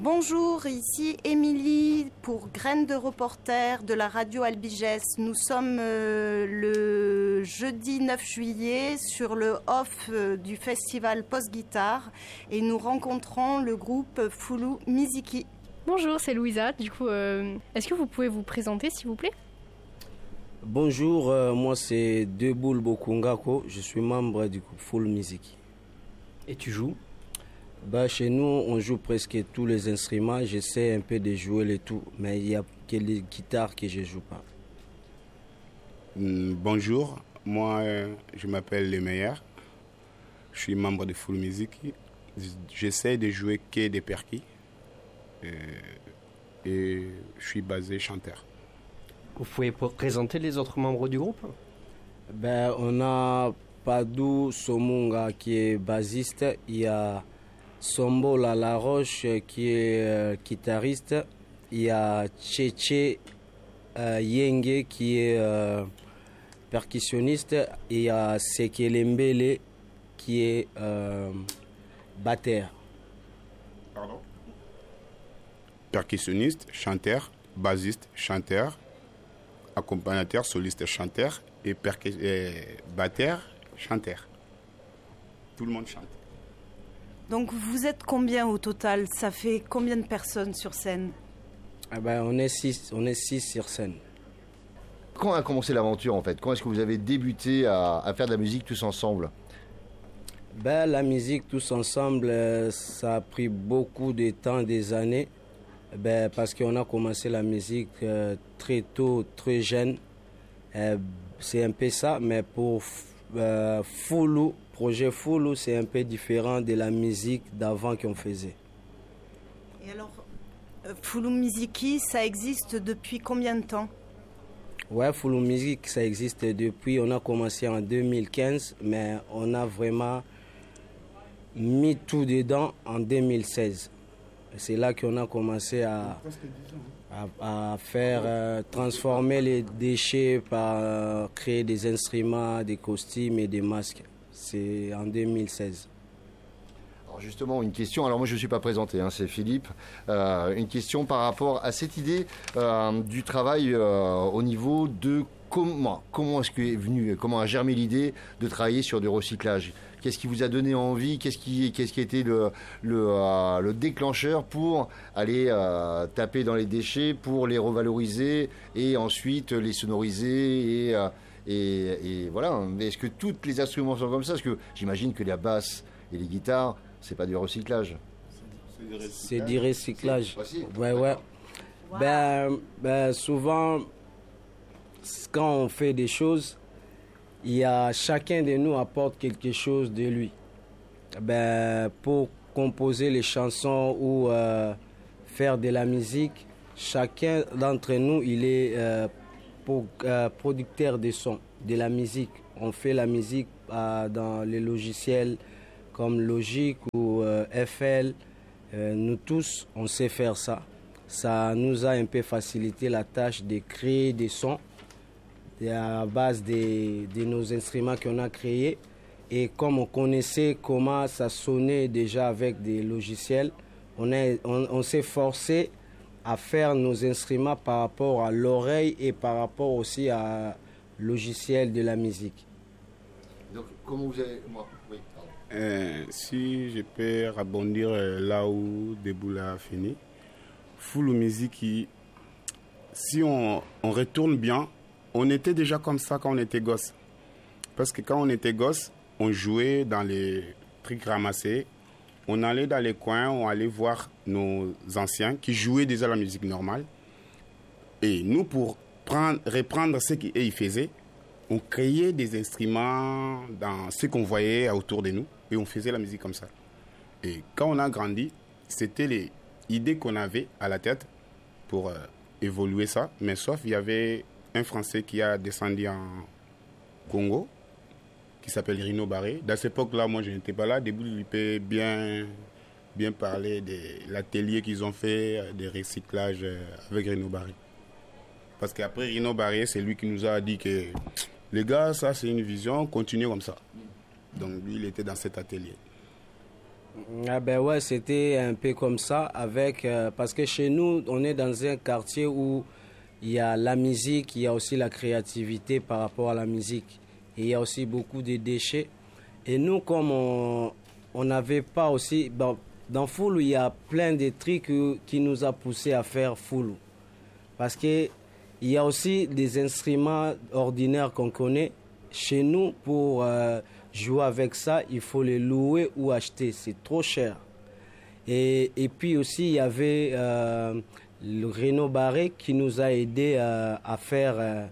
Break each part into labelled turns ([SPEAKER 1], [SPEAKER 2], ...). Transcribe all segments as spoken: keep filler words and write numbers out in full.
[SPEAKER 1] Bonjour, ici Émilie pour Graines de reporter de la radio Albigès. Nous sommes euh, le jeudi neuf juillet sur le off euh, du festival Post-Guitare et nous rencontrons le groupe Fulu Miziki.
[SPEAKER 2] Bonjour, c'est Louisa. Du coup, euh, est-ce que vous pouvez vous présenter s'il vous plaît ?
[SPEAKER 3] Bonjour, euh, moi c'est Deboul Bokungako, je suis membre du groupe Fulu Miziki.
[SPEAKER 4] Et tu joues ?
[SPEAKER 3] Bah, chez nous, on joue presque tous les instruments. J'essaie un peu de jouer les tout, mais il y a que les guitares que je ne joue pas.
[SPEAKER 5] Mm, bonjour, moi euh, je m'appelle Le Meilleur. Je suis membre de Fulu Miziki. J'essaie de jouer que des percus. Euh, et je suis basé chanteur.
[SPEAKER 4] Vous pouvez présenter les autres membres du groupe ?
[SPEAKER 3] Ben, on a Padou Somunga qui est bassiste. Il y a Sombola Laroche qui est euh, guitariste. Il y a Tchétché euh, Yenge qui est euh, percussionniste. Et il y a Sekelembele qui est euh, batteur.
[SPEAKER 5] Pardon ? Percussionniste, chanteur, bassiste, chanteur, accompagnateur, soliste, chanteur et, percu- et batteur, chanteur. Tout le monde chante.
[SPEAKER 1] Donc vous êtes combien au total ? Ça fait combien de personnes sur scène ?
[SPEAKER 3] Ah ben, on est six, on est six sur scène.
[SPEAKER 6] Quand a commencé l'aventure en fait ? Quand est-ce que vous avez débuté à, à faire de la musique tous ensemble ?
[SPEAKER 3] Ben, la musique tous ensemble, euh, ça a pris beaucoup de temps, des années. Ben, parce qu'on a commencé la musique euh, très tôt, très jeune. Euh, c'est un peu ça, mais pour euh, Fulu, projet Fulu, c'est un peu différent de la musique d'avant qu'on faisait.
[SPEAKER 1] Et alors, euh, Fulu Miziki, ça existe depuis combien de temps ?
[SPEAKER 3] Ouais, Fulu Miziki, ça existe depuis, on a commencé en deux mille quinze, mais on a vraiment mis tout dedans en deux mille seize. C'est là qu'on a commencé à, à, à faire euh, transformer les déchets par euh, créer des instruments, des costumes et des masques. C'est en deux mille seize.
[SPEAKER 6] Alors justement, une question, alors moi je ne suis pas présenté, hein, c'est Philippe. Euh, une question par rapport à cette idée euh, du travail euh, au niveau de comment, comment est-ce que est venu, comment a germé l'idée de travailler sur du recyclage ? Qu'est-ce qui vous a donné envie ? Qu'est-ce qui, qu'est-ce qui a été le, le, euh, le déclencheur pour aller euh, taper dans les déchets, pour les revaloriser et ensuite les sonoriser et, euh, et, et voilà. Mais est-ce que tous les instruments sont comme ça ? Parce que j'imagine que la basse et les guitares, c'est pas du recyclage.
[SPEAKER 3] C'est du recyclage.
[SPEAKER 6] C'est
[SPEAKER 3] ouais, ouais. Wow. Ben, ben, souvent, quand on fait des choses, il y a chacun de nous apporte quelque chose de lui. Ben, pour composer les chansons ou euh, faire de la musique, chacun d'entre nous, il est euh, pour, euh, producteur de son, de la musique. On fait la musique euh, dans les logiciels comme Logic ou euh, F L. Euh, nous tous, on sait faire ça. Ça nous a un peu facilité la tâche de créer des sons à base de, de nos instruments qu'on a créés. Et comme on connaissait comment ça sonnait déjà avec des logiciels, on, est, on, on s'est forcé à faire nos instruments par rapport à l'oreille et par rapport aussi à logiciel de la musique.
[SPEAKER 6] Donc, comment vous avez... Moi, oui, pardon.
[SPEAKER 5] Euh, si je peux rebondir là où Deboul a fini, Fulu Miziki, si on, on retourne bien, on était déjà comme ça quand on était gosse. Parce que quand on était gosse, on jouait dans les trucs ramassés. On allait dans les coins, on allait voir nos anciens qui jouaient déjà la musique normale. Et nous, pour prendre, reprendre ce qu'ils faisaient, on créait des instruments dans ce qu'on voyait autour de nous. Et on faisait la musique comme ça. Et quand on a grandi, c'était les idées qu'on avait à la tête pour euh, évoluer ça. Mais sauf, il y avait un Français qui a descendu en Congo, qui s'appelle Rino Barré. Dans cette époque-là, moi, je n'étais pas là. Debout, il peut bien, bien parler de l'atelier qu'ils ont fait, des recyclages avec Rino Barré. Parce qu'après Rino Barré, c'est lui qui nous a dit que les gars, ça, c'est une vision, continuez comme ça. Donc, lui, il était dans cet atelier.
[SPEAKER 3] Ah ben ouais, c'était un peu comme ça, avec, euh, parce que chez nous, on est dans un quartier où il y a la musique, il y a aussi la créativité par rapport à la musique. Et il y a aussi beaucoup de déchets. Et nous, comme on n'avait pas aussi... Bon, dans Foulou, il y a plein de trucs qui nous a poussé à faire Foulou. Parce qu'il y a aussi des instruments ordinaires qu'on connaît. Chez nous, pour euh, jouer avec ça, il faut les louer ou acheter. C'est trop cher. Et, et puis aussi, il y avait euh, le Renaud Barré qui nous a aidé euh, à faire euh,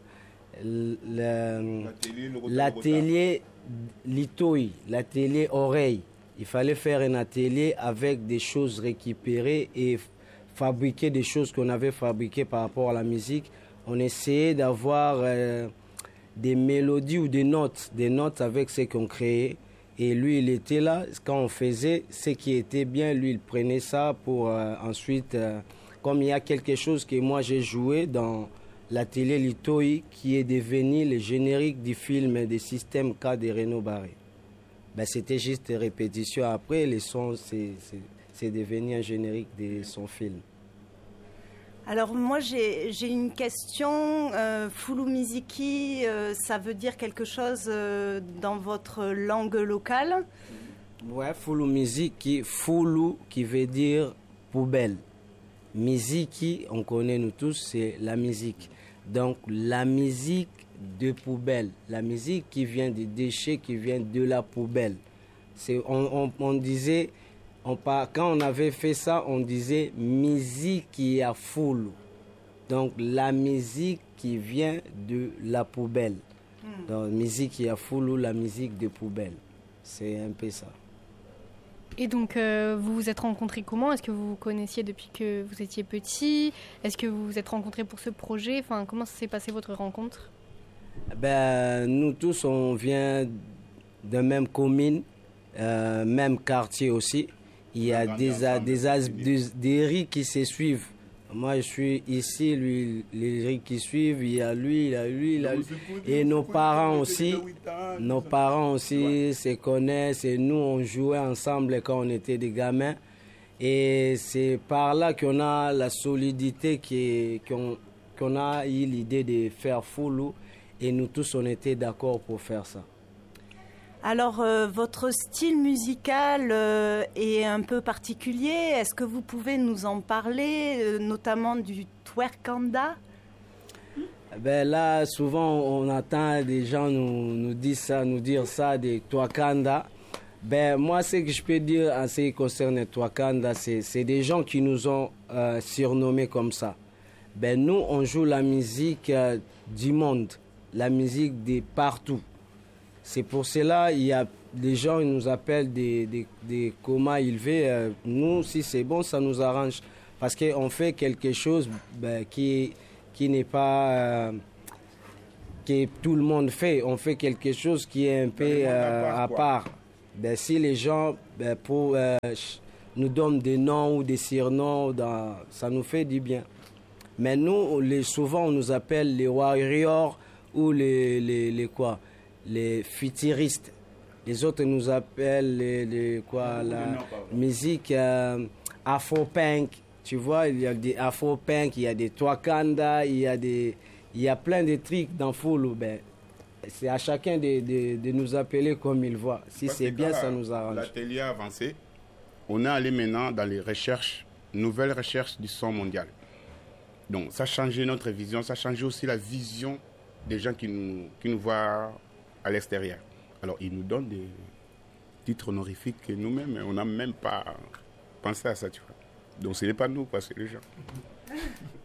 [SPEAKER 3] le, l'atelier Litoï, l'atelier Oreille. Il fallait faire un atelier avec des choses récupérées et fabriquer des choses qu'on avait fabriquées par rapport à la musique. On essayait d'avoir euh, des mélodies ou des notes, des notes avec ce qu'on créait. Et lui, il était là. Quand on faisait ce qui était bien, lui, il prenait ça pour euh, ensuite... Euh, comme il y a quelque chose que moi j'ai joué dans l'atelier Litoï qui est devenu le générique du film des systèmes K de Renaud Barré. Ben, c'était juste des répétitions. Après, les sons, c'est, c'est, c'est devenu un générique de son film.
[SPEAKER 1] Alors moi, j'ai, j'ai une question. Euh, Foulou Miziki, euh, ça veut dire quelque chose euh, dans votre langue locale?
[SPEAKER 3] Ouais, Foulou Miziki, Foulou qui veut dire poubelle. Miziki, on connaît nous tous, c'est la musique. Donc la musique de poubelle, la musique qui vient des déchets, qui vient de la poubelle. C'est, on, on, on disait, on, quand on avait fait ça, on disait musique qui est à Foulou. Donc la musique qui vient de la poubelle. Mm. Donc musique qui est à Foulou, la musique de poubelle. C'est un peu ça.
[SPEAKER 2] Et donc, euh, vous vous êtes rencontrés comment? Est-ce que vous vous connaissiez depuis que vous étiez petit? Est-ce que vous vous êtes rencontrés pour ce projet? Enfin, comment s'est passée votre rencontre?
[SPEAKER 3] Ben, nous tous, on vient de même commune, euh, même quartier aussi. Il y a des, a, des, as, des, des riz qui se suivent. Moi, je suis ici, lui, les riz qui suivent, il y a lui, il y a lui, il y a lui. Et nos parents aussi, nos parents aussi se connaissent et nous, on jouait ensemble quand on était des gamins. Et c'est par là qu'on a la solidité, qui, qu'on, qu'on a eu l'idée de faire Foulou. Et nous tous, on était d'accord pour faire ça.
[SPEAKER 1] Alors, euh, votre style musical euh, est un peu particulier. Est-ce que vous pouvez nous en parler, euh, notamment du twerkanda?
[SPEAKER 3] Ben là, souvent, on entend des gens nous, nous, dire ça, nous dire ça, des twerkanda. Ben, moi, ce que je peux dire en ce qui concerne les twerkanda, c'est, c'est des gens qui nous ont euh, surnommés comme ça. Ben, nous, on joue la musique euh, du monde, la musique de partout. C'est pour cela il y a des gens qui nous appellent des, des, des comas élevés. Euh, nous, si c'est bon, ça nous arrange. Parce qu'on fait quelque chose ben, qui, qui n'est pas... Euh, que tout le monde fait. On fait quelque chose qui est un peu euh, à part. Ben, si les gens ben, pour, euh, nous donnent des noms ou des surnoms, dans, ça nous fait du bien. Mais nous, les, souvent, on nous appelle les warriors ou les, les, les quoi les futuristes. Les autres nous appellent les, les quoi, la musique euh, afro-punk. Tu vois, il y a des afro-punk, il y a des twerkanda, il y a des, il y a plein de trucs dans Foulou. Ben, c'est à chacun de, de, de nous appeler comme il voit. Si Parce c'est bien, ça nous arrange.
[SPEAKER 5] L'atelier a avancé. On est allé maintenant dans les recherches, nouvelles recherches du son mondial. Donc, ça a changé notre vision, ça a changé aussi la vision des gens qui nous, qui nous voient à l'extérieur. Alors, ils nous donnent des titres honorifiques que nous-mêmes, on n'a même pas pensé à ça, tu vois. Donc, ce n'est pas nous, quoi, c'est les gens.